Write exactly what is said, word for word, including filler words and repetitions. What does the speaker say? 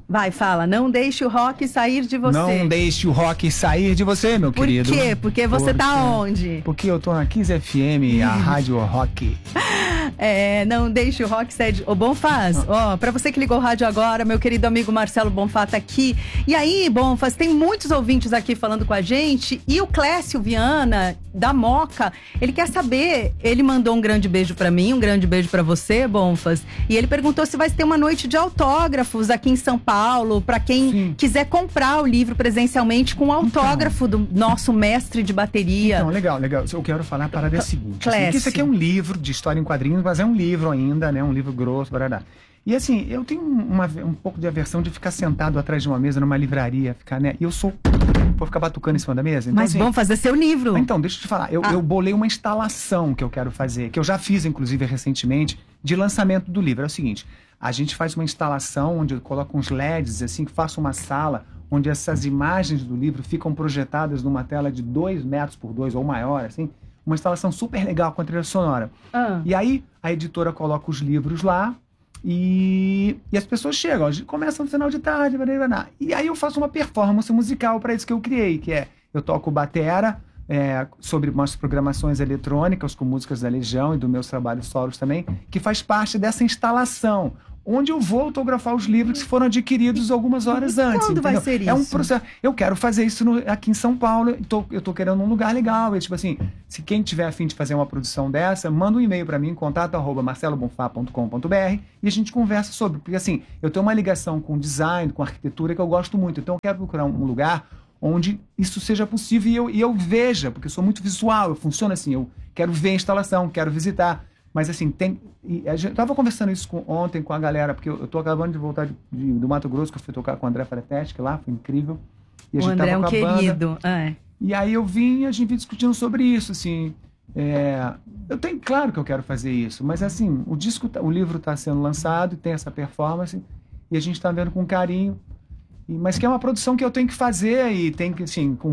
Vai, fala. Não deixe o rock sair de você. Não deixe o rock sair de você, meu Por querido. Por quê? Porque você Porque... tá onde? Porque eu tô na Kiss F M, a rádio rock. É, não deixe o rock sair de... Ô, Bonfaz, ó, pra você que ligou o rádio agora, meu querido amigo Marcelo Bonfá tá aqui. E aí, Bonfaz, tem muitos ouvintes aqui falando com a gente. E o Clécio Viana, da Moca, ele quer saber, ele mandou um grande beijo pra mim, um grande beijo pra você, Bonfaz. E ele perguntou se vai ter uma noite de autógrafos aqui em São Paulo, pra quem Sim. quiser comprar o livro presencialmente com o autógrafo então, do nosso mestre de bateria. Então, legal, legal. Eu quero falar a parada é a seguinte. Assim, isso aqui é um livro de história em quadrinhos, mas é um livro ainda, né? Um livro grosso, barará. E assim, eu tenho uma, um pouco de aversão de ficar sentado atrás de uma mesa numa livraria, ficar, né? E eu sou... Vou ficar batucando em cima da mesa. Então, mas assim, vamos fazer seu livro. Então, deixa eu te falar. Eu, ah. eu bolei uma instalação que eu quero fazer, que eu já fiz, inclusive, recentemente, de lançamento do livro. É o seguinte, a gente faz uma instalação onde eu coloco uns L E Ds, assim, que faço uma sala onde essas imagens do livro ficam projetadas numa tela de dois metros por dois ou maior, assim. Uma instalação super legal com a trilha sonora. Ah. E aí, a editora coloca os livros lá e, e as pessoas chegam. Começa no final de tarde, e aí eu faço uma performance musical para isso que eu criei, que é, eu toco batera, é, sobre umas programações eletrônicas com músicas da Legião e dos meus trabalhos solos também, que faz parte dessa instalação, onde eu vou autografar os livros que foram adquiridos algumas horas antes. Quando entendeu? vai ser isso? É um processo. Eu quero fazer isso no, aqui em São Paulo. Eu tô, eu tô querendo um lugar legal. E, tipo assim, se quem tiver a fim de fazer uma produção dessa, manda um e-mail para mim, contato arroba marcelo bonfá ponto com ponto b r, e a gente conversa sobre. Porque assim, eu tenho uma ligação com design, com arquitetura que eu gosto muito. Então eu quero procurar um lugar onde isso seja possível e eu, e eu veja, porque eu sou muito visual, eu funciono assim, eu quero ver a instalação, quero visitar. Mas assim, tem. E a gente, eu tava conversando isso com, ontem com a galera, porque eu, eu tô acabando de voltar de, de, do Mato Grosso, que eu fui tocar com o André Fareteschi lá, foi incrível. E a o gente André tava é um com a querido. banda, é. E aí eu vim e a gente vim discutindo sobre isso, assim. É, eu tenho claro que eu quero fazer isso, mas assim, o disco, tá, o livro tá sendo lançado e tem essa performance, e a gente tá vendo com carinho. E, mas que é uma produção que eu tenho que fazer e tem que, assim, com